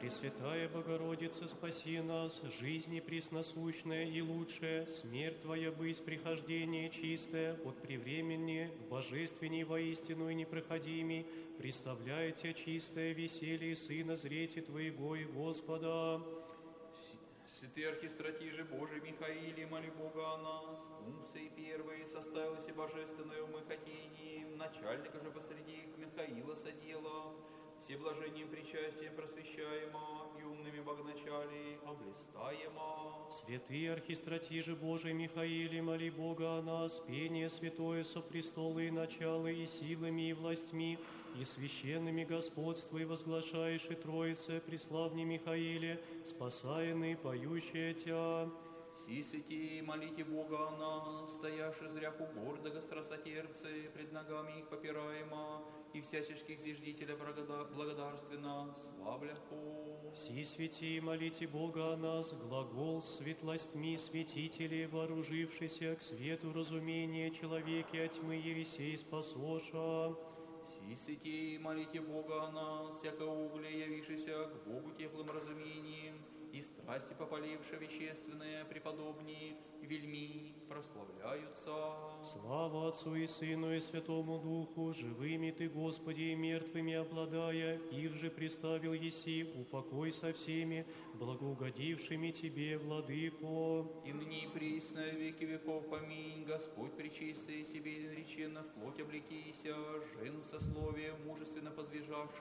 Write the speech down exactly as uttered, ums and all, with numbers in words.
Пресвятая Богородица, спаси нас, жизни пресносущная и лучшая, смерть Твоя быть прихождение чистое, от превременне к божественней воистину и непроходимей, представляйте чистое веселье Сына зрете Твоего и Господа. Святый архистратиже Божий Михаиле, моли Бога о нас, функции первые составилось и божественное умыхотение, начальника же посреди их Михаила содела, все блажением причастием просвещаемо и умными богоначалий облистаемо. Святый архистратиже Божий Михаиле, моли Бога о нас, пение святое со престолы и началы и силами и властьми, и священными господства и возглашаешь и Троице, преславне Михаиле, спасаемый, поющие Тя. Си святей, молите Бога о нас, стояши зряху гордо гострастатерцы, пред ногами их попираемо, и всяческих зиждителя благодарственно славляху. Си святей, молите Бога о нас, глагол светлостьми святителей, вооружившийся к свету разумения человеки от тьмы Ересей спасоша. Си святей, молите Бога о нас, яко угле явившийся к Богу теплым разумением, и страсти попалившие вещественные преподобнее вельми прославляются. Слава Отцу и Сыну и Святому Духу, живыми Ты, Господи, и мертвыми обладая, их же приставил еси, упокой со всеми, благоугодившими Тебе, Владыко. И ныне и присно веки веков, поминь, Господь пречистый себе изреченно в плоть облекися, жен сословие мужественно подвижавший,